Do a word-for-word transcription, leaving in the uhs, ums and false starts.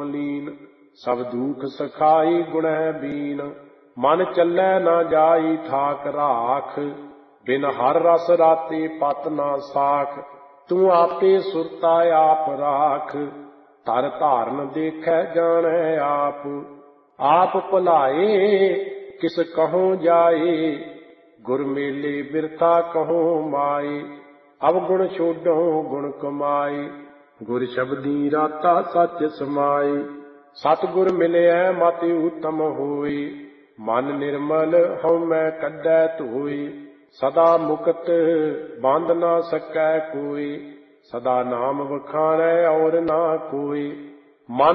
ਲੀਨ। ਸਭ ਦੂਖ ਸਖਾਈ ਗੁਣੈ ਬੀਨ। ਮਨ ਚੱਲੈ ਨਾ ਜਾਈ ਠਾਕ ਰਾਖ। ਬਿਨ ਹਰ ਰਸ ਰਾਤੇ ਪਤ ਨਾ ਸਾਖ। ਤੂੰ ਆਪੇ ਸੁਰਤਾ ਆਪ ਰਾਖ। ਧਰ ਧਾਰਨ ਦੇਖੈ ਜਾਣੈ ਆਪ। ਆਪ ਭੁਲਾਏ ਕਿਸ ਕਹੋਂ ਜਾਏ। ਗੁਰ ਮੇਲੇ ਬਿਰਥਾ ਕਹੋਂ ਮਾਏ। ਅਵਗੁਣ ਛੋਡੋਂ ਗੁਣ ਕਮਾਏ। ਗੁਰ ਸ਼ਬਦੀ ਰਾਤਾ ਸੱਚ ਸਮਾਏ। ਸਤਿਗੁਰ ਮਿਲਿਐ ਮਤਿ ਊਤਮ ਹੋਏ। ਮਨ ਨਿਰਮਲ ਹਉਮੈ ਕੱਢੈ ਧੋਏ। ਸਦਾ ਮੁਕਤ ਬੰਧ ਨਾ ਸਕੈ ਕੋਇ। ਸਦਾ ਨਾਮ ਵਖਾਣੈ ਔਰ ਨਾ ਕੋਇ। ਮਨ